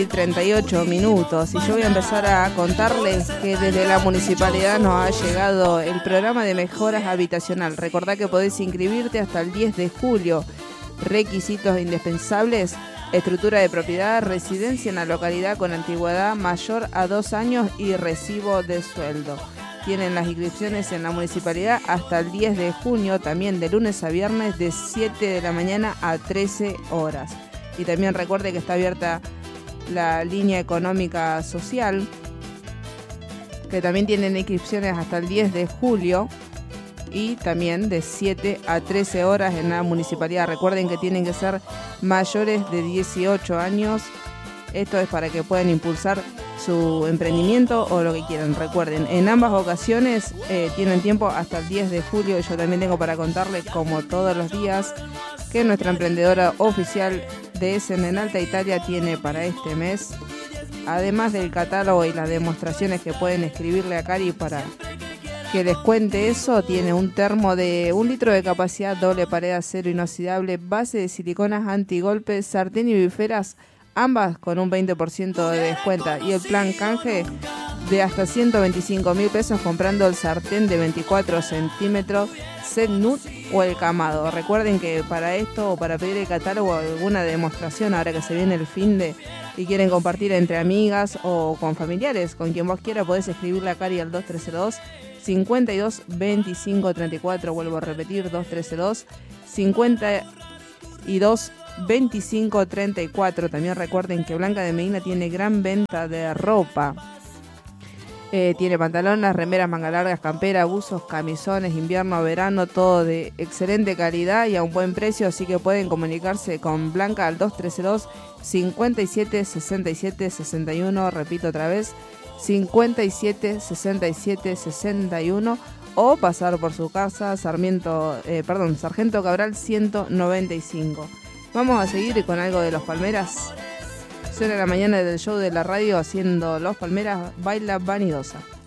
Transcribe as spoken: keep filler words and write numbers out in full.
treinta y ocho minutos y yo voy a empezar a contarles que desde la municipalidad nos ha llegado el programa de mejoras habitacional. Recordá que podés inscribirte hasta el diez de julio. Requisitos indispensables: estructura de propiedad, residencia en la localidad con antigüedad mayor a dos años y recibo de sueldo. Tienen las inscripciones en la municipalidad hasta el diez de junio, también de lunes a viernes de siete de la mañana a trece horas. Y también recuerde que está abierta la línea económica social, que también tienen inscripciones hasta el diez de julio y también de siete a trece horas en la municipalidad. Recuerden que tienen que ser mayores de dieciocho años. Esto es para que puedan impulsar su emprendimiento o lo que quieran. Recuerden, en ambas ocasiones eh, tienen tiempo hasta el diez de julio. Yo también tengo para contarles, como todos los días, que nuestra emprendedora oficial de Essen en Alta Italia tiene para este mes, además del catálogo y las demostraciones que pueden escribirle a Cari para que les cuente eso, tiene un termo de un litro de capacidad, doble pared, acero inoxidable, base de siliconas antigolpes, sartén y biferas, ambas con un veinte por ciento de descuento, y el plan canje de hasta ciento veinticinco mil pesos comprando el sartén de veinticuatro centímetros Set Nut o el camado. Recuerden que para esto o para pedir el catálogo o alguna demostración, ahora que se viene el fin de y quieren compartir entre amigas o con familiares, con quien vos quieras, podés escribirle a Cari al dos tres cero dos, cincuenta y dos, veinticinco, treinta y cuatro. Vuelvo a repetir, dos tres cero dos, cincuenta y dos, veinticinco, treinta y cuatro. También recuerden que Blanca de Medina tiene gran venta de ropa. Eh, tiene pantalones, remeras, manga largas, camperas, buzos, camisones, invierno, verano, todo de excelente calidad y a un buen precio, así que pueden comunicarse con Blanca al dos tres cero dos, cincuenta y siete, sesenta y siete, sesenta y uno. Repito otra vez, cincuenta y siete, sesenta y siete, sesenta y uno, o pasar por su casa, Sarmiento, eh, perdón, Sargento Cabral ciento noventa y cinco. Vamos a seguir con algo de Los Palmeras. Suena la mañana del show de la radio haciendo Los Palmeras, Baila Vanidosa.